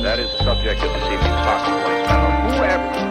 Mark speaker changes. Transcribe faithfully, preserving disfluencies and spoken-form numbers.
Speaker 1: That is the subject of this evening's talking points. Now, whoever